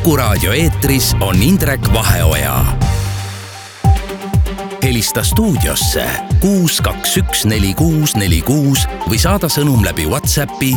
Kuku raadio eetris on Indrek Vaheoja. Helista stuudiosse 6214646 või saada sõnum läbi WhatsAppi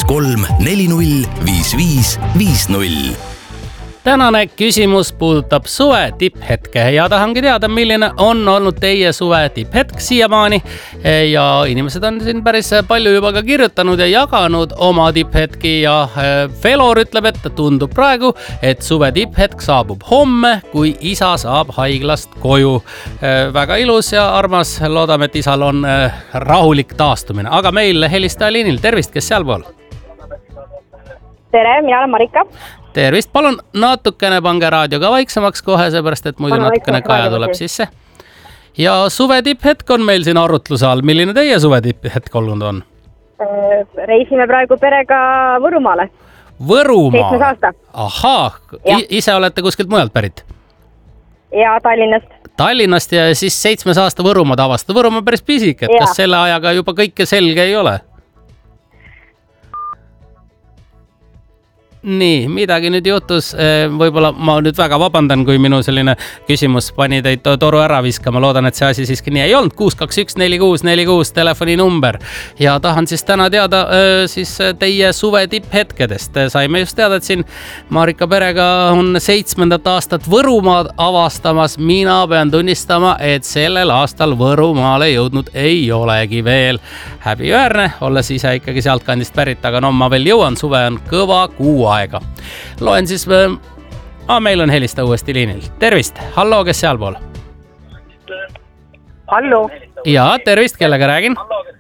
53405550. Tänane küsimus puudutab suve tipphetke ja tahangi teada, milline on olnud teie suve tipphetk siiamaani. Ja inimesed on siin päris palju juba ka kirjutanud ja jaganud oma tipphetki ja Velor ütleb, et tundub praegu, et suve tipphetk saabub homme, kui isa saab haiglast koju. Väga ilus ja armas, loodame, et isal on rahulik taastumine. Aga meil helistaja liinil, tervist, kes sealpool? Tere, mina olen Marika. Tervist, palun natukene pange raadio ka vaiksemaks kohe, seepärast et muidu natukene kaja tuleb sisse. Ja suve tipphetk on meil siin arutluse all. Milline teie suve tipphetk olnud on? Reisime praegu perega Võrumaale. Võrumaa? 7 aasta. Ahaa, ise olete kuskilt mujalt pärit? Ja Tallinnast. Tallinnast ja siis 7 aasta Võrumaad avastada. Võrumaa päris pisik, et kas selle ajaga juba kõike selge ei ole? Nii, midagi nüüd juhtus. Võib-olla ma nüüd väga vabandan, kui minu selline küsimus pani teid toru ära viskama. Loodan, et see asi siiski nii ei olnud. 6214646 telefoninumber. Ja tahan siis täna teada siis teie suve tipphetkedest. Saime just teada, et siin Marika perega on 7. aastat Võrumaad avastamas. Mina pean tunnistama, et sellel aastal Võrumaale jõudnud ei olegi veel. Häbiväärne, olles ise ikkagi sealt kandist pärit, aga no ma veel jõuan, suve on kõva kuu aega. Loen siis, meil on helista uuesti liinil. Tervist, hallo, kes sealpool? Hallo. Ja, tervist, kellega räägin?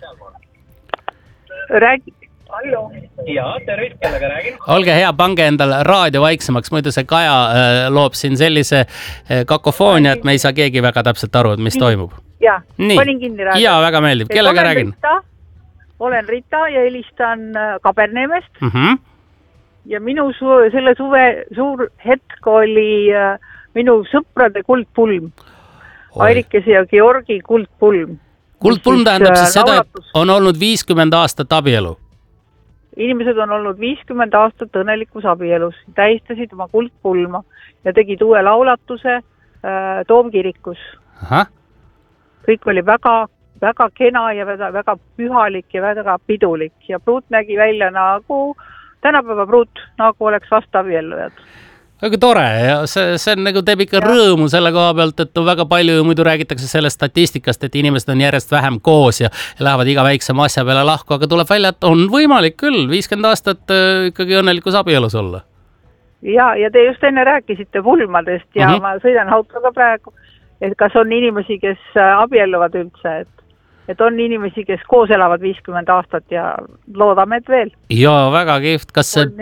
Hallo. Ja, tervist, kellega räägin? Olge hea, pange endal raadio vaiksemaks, muidu see Kaja loob siin sellise kakofoonia, et me ei saa keegi väga täpselt aru, et mis toimub. Ja, panin kinni raadio. Ja, väga meeldib. Kellega räägin? Olen Rita ja helistan Kaberneemest. Ja minu selle suve suur hetk oli minu sõprade kuldpulm. Airikese ja Georgi kuldpulm. Kuldpulm tähendab siis seda, et on olnud 50 aastat abielu. Inimesed on olnud 50 aastat õnnelikus abielus. Tähistasid oma kuldpulma ja tegid uue laulatuse Toomkirikus. Aha. Kõik oli väga kena ja väga pühalik ja väga pidulik. Ja pruut nägi välja nagu tänapäeva pruut, nagu oleks vastu abiellujad. Väga tore ja see on nagu teeb ikka rõõmu selle koha pealt, et on väga palju ju muidu räägitakse sellest statistikast, et inimesed on järjest vähem koos ja lähevad iga väiksema asja peale lahku, aga tuleb välja, et on võimalik küll 50 aastat ikkagi õnnelikus abielus olla. Ja te just enne rääkisite pulmadest ja ma sõidan autoga praegu, et kas on inimesi, kes abielluvad üldse, et on inimesi, kes koos elavad 50 aastat ja loodame, et veel. Ja, väga kihvt.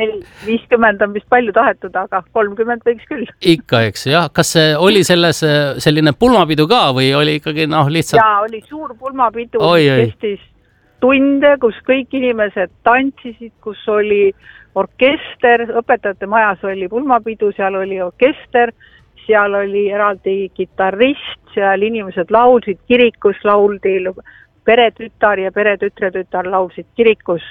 50 on vist palju tahetud, aga 30 võiks küll. Ikka, eks, jah. Kas oli selles selline pulmapidu ka või oli ikkagi lihtsalt... Ja, oli suur pulmapidu, kestis tunde, kus kõik inimesed tantsisid, kus oli orkester, õpetajate majas oli pulmapidu, seal oli orkester, seal oli eraldi kitarrist, seal inimesed laulsid, kirikus lauldi, peretütar ja peretütretütar laulsid kirikus,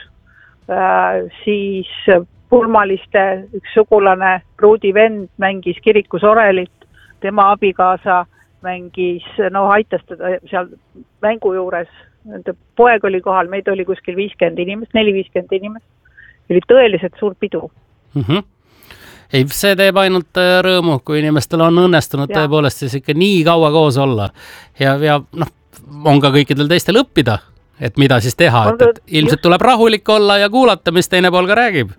siis pulmaliste üks sugulane pruudi vend mängis kirikus orelit, tema abikaasa mängis, aitas teda seal mängu juures, poeg oli kohal, meid oli kuskil 50 inimest, 4-50 inimest, oli tõeliselt suur pidu. Ei, see teeb ainult rõõmu, kui inimestel on õnnestunud tõepoolest siis ikka nii kaua koos olla ja on ka kõikidel teistel õppida, et mida siis teha, et ilmselt tuleb rahulik olla ja kuulata, mis teine pool ka räägib.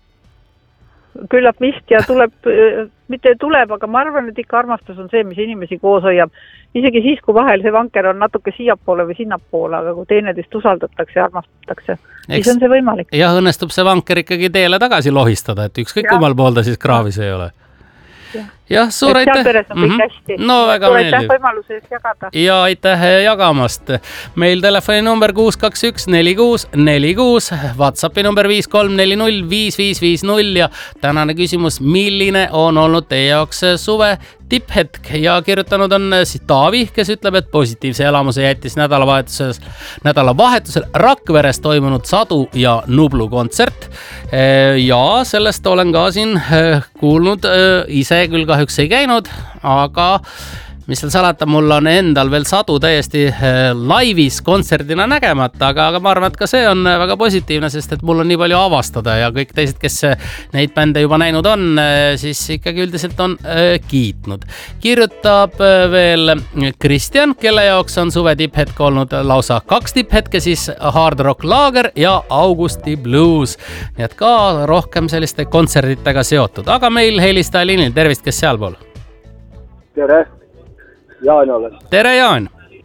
Küllap vist ja mitte tuleb, aga ma arvan, et ikka armastus on see, mis inimesi koos hoiab. Isegi siis, kui vahel see vanker on natuke siiapoole või sinnapoole, aga kui teineteist usaldatakse ja armastatakse, siis on see võimalik. Ja õnnestub see vanker ikkagi teele tagasi lohistada, et ükskõik kummal pool ta siis kraavis ei ole. jah, suur aitäh. Seal peres on kõik hästi. No väga meeldib. Aitäh võimaluse eest jagada. Ja aitäh jagamast. Meil telefoni number 6214646, WhatsAppi number 53405550 ja tänane küsimus, milline on olnud teie jaoks suve tipphetk ja kirjutanud on siis Taavi, kes ütleb, et positiivse elamuse jättis nädalavahetusel Rakveres toimunud Sadu ja Nublu kontsert. Ja sellest olen ka siin kuulnud, ise küll kahjuks ei käinud, aga mis seal salata, mul on endal veel Sadu täiesti laivis kontserdina nägemata, aga ma arvan, et ka see on väga positiivne, sest et mul on nii palju avastada ja kõik teised, kes neid bände juba näinud on, siis ikkagi üldiselt on kiitnud. Kirjutab veel Kristjan, kelle jaoks on suve tipphetk olnud lausa 2 tipphetke, siis Hard Rock Lager ja Augusti Blues. Nii et ka rohkem selliste kontserditega seotud, aga meil helistaja liinil, tervist, kes sealpool? Tere! Jaan olen. Tere, Jaan!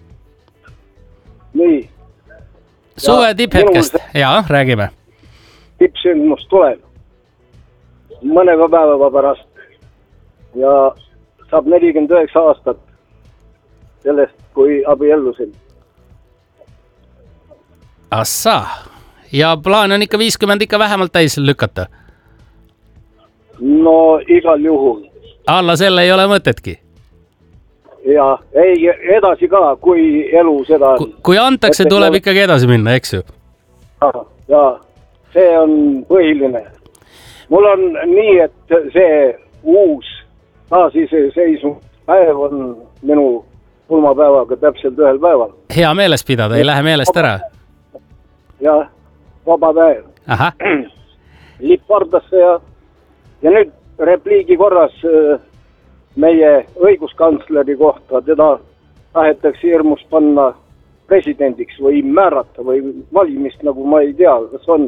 Nii. Suve tipphetkest. Jaa, räägime. Tippsündmus tuleb mõnega päeva pärast ja saab 49 aastat sellest, kui abiellusin. Assa. Ja plaan on ikka 50 ikka vähemalt täis lükata? No igal juhul. Alla selle ei ole mõtetki? Ja ei edasi ka, kui elu seda... Kui antakse, tuleb ikkagi edasi minna, eks ju? Ja see on põhiline. Mul on nii, et see uus taasiseseisvunud päev on minu pulmapäevaga täpselt ühel päeval. Hea meeles pidada, ei lähe meelest ära? Ja vaba päev. Aha. Lipp vardasse ja nüüd repliigi korras... meie õiguskantsleri kohta, teda tahetakse hirmus panna presidendiks või määrata või valimist, nagu ma ei tea, kas on.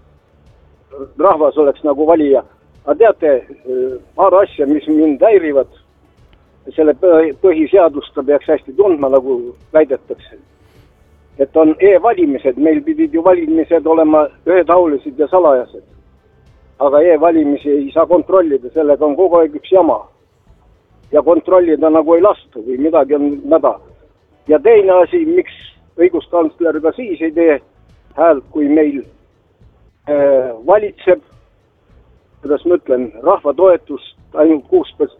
Rahvas oleks nagu valija. Aga teate, paar asja, mis mind häirivad, selle põhiseadust peaks hästi tundma, nagu väidetakse. Et on e-valimised, meil pidid ju valimised olema ühetaolised ja salajased. Aga e-valimisi ei saa kontrollida, sellega on kogu aeg üks jama. Ja kontrollida nagu ei lastu või midagi on mäda. Ja teine asi, miks õiguskantsler ka siis ei tee häält, kui meil valitseb, kuidas ma ütlen, rahva toetust ainult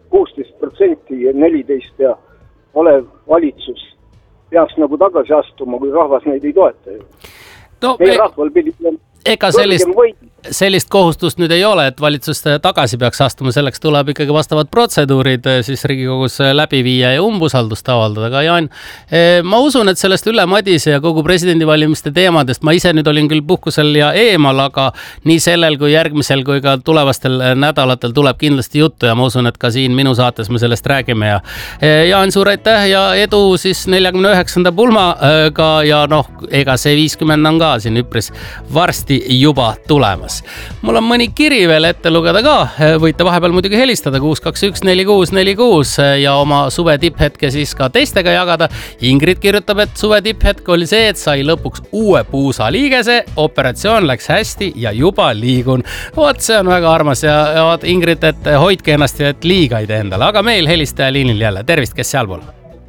16% ja 14% ja olev valitsus peaks nagu tagasi astuma, kui rahvas neid ei toeta. No, meie rahval pidi... Ega sellist kohustust nüüd ei ole, et valitsus tagasi peaks astuma, selleks tuleb ikkagi vastavad protseduurid siis Riigikogus läbi viia ja umbusaldust avaldada. Aga Jaan, ma usun, et sellest Ülle Madise ja kogu presidendivalimiste teemadest, ma ise nüüd olin küll puhkusel ja eemal, aga nii sellel kui järgmisel kui ka tulevastel nädalatel tuleb kindlasti juttu ja ma usun, et ka siin minu saates me sellest räägime. Ja Jaan, suur aitäh ja edu siis 49. pulmaga ja ega see 50 on ka siin üpris varsti juba tulemas. Mul on mõni kiri veel ette lugeda ka. Võite vahepeal muidugi helistada 6214646 ja oma suve tipphetke siis ka teistega jagada. Ingrid kirjutab, et suve tipphetk oli see, et sai lõpuks uue puusaliigese, operatsioon läks hästi ja juba liigun. Vot see on väga armas ja Ingrid, et hoidke ennast ja et liiga ei tee endale. Aga meil helistaja liinil jälle. Tervist, kes sealpool?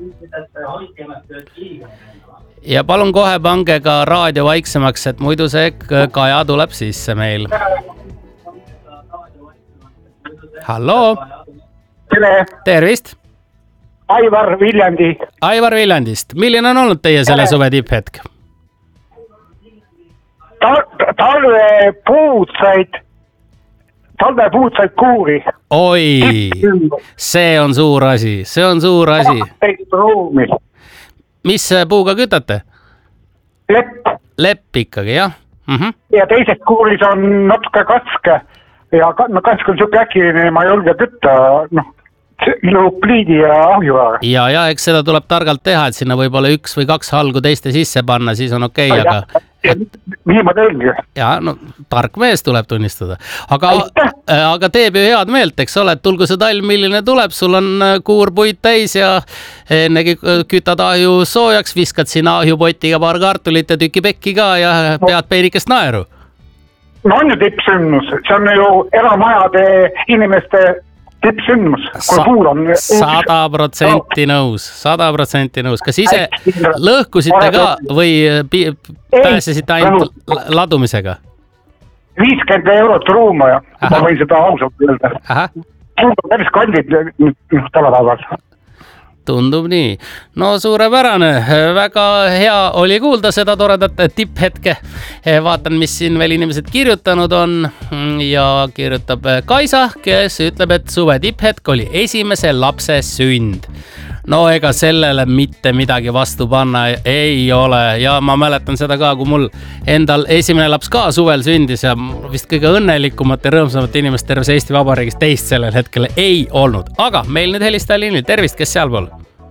Ja palun kohe pange ka raadio vaiksemaks, et muidu see Kaja tuleb sisse meil. Halloo! Tere! Tervist! Aivar Viljandi. Aivar Viljandist. Milline on olnud teie selle suve tipphetk? Talvepuud said kuuri. Oi, see on suur asi, see on suur asi. Mis puuga kütate? Lepp. Lepp ikkagi, jah. Ja teises kuulis on natuke katske ja katsk on siuke äkiline, ma ei julge kütta, pliidi ja ahjuaar. Ja eks seda tuleb targalt teha, et sinna võib-olla 1 või 2 halgu teiste sisse panna, siis on okei, aga... Nii ma teengi. Ja, tark mees tuleb tunnistada. Aga teeb ju head meelt, eks ole, et tulgu see talv, milline tuleb, sul on kuur puid täis ja ennegi kütad ahju soojaks, viskad sinna ahjupotiga paar kartulit ja tüki pekki ka ja pead peenikest naeru. No on ju tippsündmus, see on ju eramajade inimeste tippsündmus, kui suur on 100% nõus, 100% nõus. Kas ise lõhkusite ka või pääsesite ainult ladumisega? 50 eurot ruuma ja ma võin seda ausalt öelda. Päris kallid tänapäeval. Tundub nii. No suurepärane, väga hea oli kuulda seda toredat tipphetke. Vaatan, mis siin veel inimesed kirjutanud on ja kirjutab Kaisa, kes ütleb, et suve tipphetk oli esimese lapse sünd. No ega sellele mitte midagi vastu panna ei ole ja ma mäletan seda ka, kui mul endal esimene laps ka suvel sündis ja vist kõige õnnelikumat ja rõõmsamat inimest terves Eesti Vabariigis teist sellel hetkel ei olnud. Aga meil nüüd helistaja liinil, tervist, kes sealpool?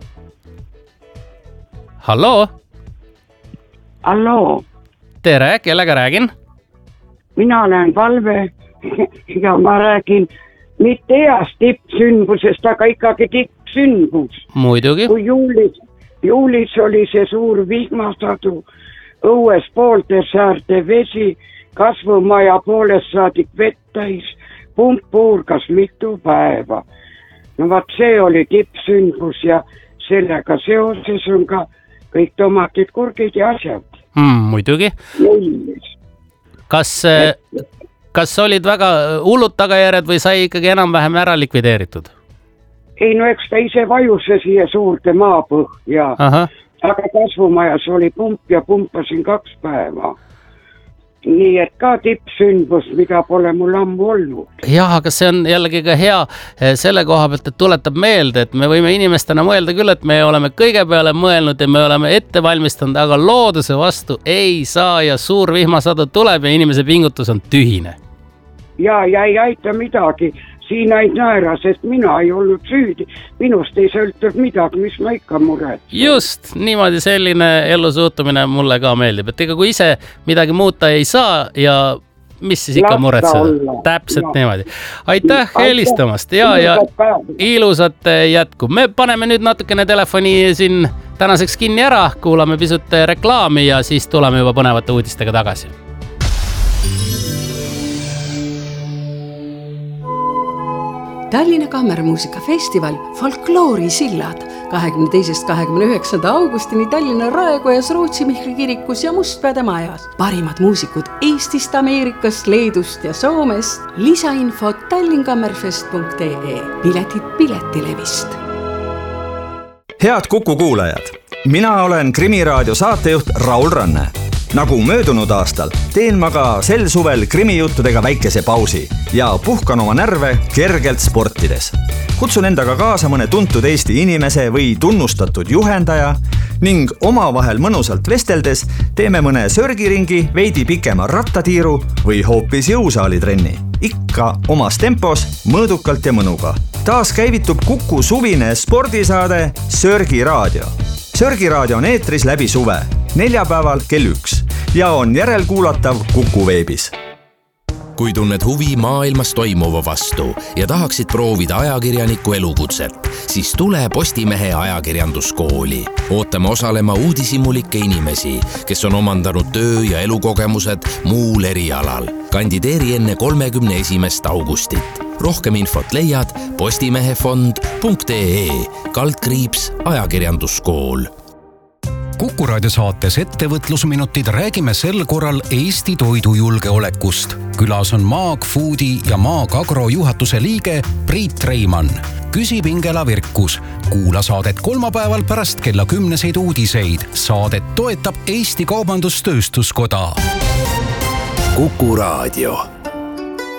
Halloo? Halloo? Tere, kellega räägin? Mina olen Valve ja ma räägin mitte heast tippsündmusest, aga ikkagi tippsündmus. Muidugi. Kui juulis oli see suur vihmasadu, õues poolte saarte vesi, kasvumaja poolest saadik vett täis, pump puurgas mitu päeva. No vaat see oli tippsündmus ja sellega seoses on ka kõik tomatid, kurgid ja asjad. Muidugi. Kas olid väga hullud tagajärjed või sai ikkagi enam-vähem ära likvideeritud? Ei, no eks ta ise vajuse siia suurde maapõhja. Aga kasvumajas oli pump ja pumpasin 2 päeva. Nii et ka tippsündmus, mida pole mul ammu olnud. Jah, aga see on jällegi ka hea selle koha pealt, et tuletab meelde, et me võime inimestena mõelda küll, et me oleme kõige peale mõelnud ja me oleme ette valmistanud, aga looduse vastu ei saa ja suur vihmasadu tuleb ja inimese pingutus on tühine. Ja ei aita midagi. Siin ei naera, sest mina ei olnud süüdi. Minust ei sõltud midagi, mis ma ikka muret. Just, niimoodi selline ellusuhtumine mulle ka meeldib. Et ega kui ise midagi muuta ei saa ja mis siis ikka muretseda. Täpselt niimoodi. Aitäh helistamast ja ilusat jätku. Me paneme nüüd natukene telefoni siin tänaseks kinni ära, kuulame pisut reklaami ja siis tuleme juba põnevate uudistega tagasi. Tallinna Kammermuusikafestival Folkloori sillad 22.–29. augustini Tallinna Raekojas, Rootsi Mihkli kirikus ja Mustpeade majas. Parimad muusikud Eestist, Ameerikast, Leedust ja Soomest. Lisainfot tallinkammerfest.ee. Piletid Piletilevist. Head Kuku kuulajad, mina olen Krimiraadio saatejuht Raul Ranne. Nagu möödunud aastal teen ma ka sel suvel krimijuttudega väikese pausi ja puhkan oma närve kergelt sportides. Kutsun endaga kaasa mõne tuntud Eesti inimese või tunnustatud juhendaja ning omavahel mõnusalt vesteldes teeme mõne sörgiringi, veidi pikema rattatiiru või hoopis jõusaalitrenni. Ikka omas tempos, mõõdukalt ja mõnuga. Taas käivitub Kuku suvine spordisaade Sörgiraadio. Sörgiraadio on eetris läbi suve, neljapäeval kell 1 ja on järelkuulatav Kuku veebis. Kui tunned huvi maailmas toimuva vastu ja tahaksid proovida ajakirjaniku elukutset, siis tule Postimehe ajakirjanduskooli. Ootame osalema uudishimulikke inimesi, kes on omandanud töö- ja elukogemused muul erialal. Kandideeri enne 31. augustit. Rohkem infot leiad postimehefond.ee/ajakirjanduskool. Kuku Raadio saates Ettevõtlusminutid räägime sel korral Eesti toidujulgeolekust. Külas on Maag Foodi ja Maag Agro juhatuse liige Priit Reimann. Küsib Ingela Virkus. Kuula saadet kolmapäeval pärast kella 10 uudiseid. Saadet toetab Eesti Kaubandus-Tööstuskoda. Kuku Raadio.